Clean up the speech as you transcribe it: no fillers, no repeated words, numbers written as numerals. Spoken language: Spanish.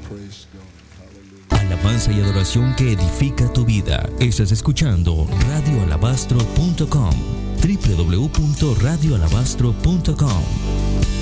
Alabanza y adoración que edifica tu vida. Estás escuchando radioalabastro.com, www.radioalabastro.com.